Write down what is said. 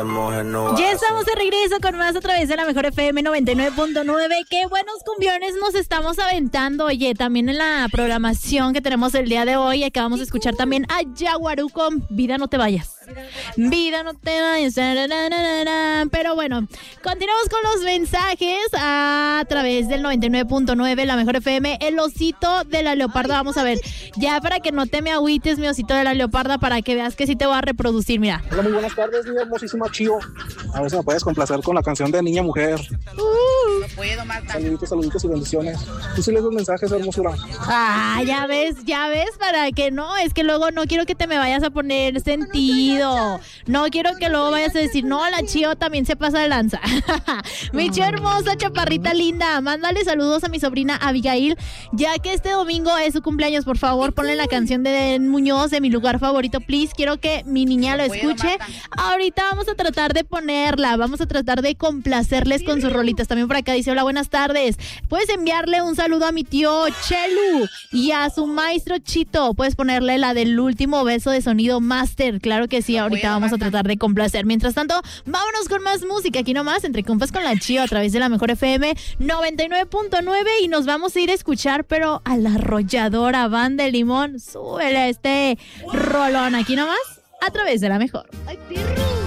Ya estamos de regreso con más a través de la Mejor FM 99.9. Qué buenos cumbiones nos estamos aventando. Oye, también en la programación que tenemos el día de hoy acabamos de escuchar también a Yaguarú con Vida no te vayas. Vida no te vayas. Pero bueno, continuamos con los mensajes a través del 99.9, la Mejor FM. El osito de la leoparda, vamos a ver, ya para que no te me agüites, mi osito de la leoparda, para que veas que sí te voy a reproducir, mira. Hola, muy buenas tardes, mi hermosísima Chío. A ver si me puedes complacer con la canción de Niña Mujer. No puedo, Marta. Saluditos y bendiciones. Tú sí lees los mensajes, hermosura. Ah, ya ves, para que no, es que luego no quiero que te me vayas a poner sentido. No quiero que luego vayas a decir, no, la Chío también se pasa de lanza. Mi Chío hermosa, chaparrita linda, mándale saludos a mi sobrina Abigail, ya que este domingo es su cumpleaños. Por favor, ponle la canción de Muñoz, de Mi Lugar Favorito, please. Quiero que mi niña lo escuche. Ahorita vamos a tratar de ponerla, vamos a tratar de complacerles con sus rolitas. También por acá dice, hola, buenas tardes. Puedes enviarle un saludo a mi tío Chelu y a su maestro Chito. Puedes ponerle la del último beso de sonido master. Claro que sí, ahorita vamos a tratar de complacer. Mientras tanto, vámonos con más música. Aquí nomás, entre compas con la Chío a través de la Mejor FM 99.9 y nos vamos a ir a escuchar, pero a la Arrolladora Banda de Limón. Súbele este rolón aquí nomás a través de la Mejor. ¡Ay, perro!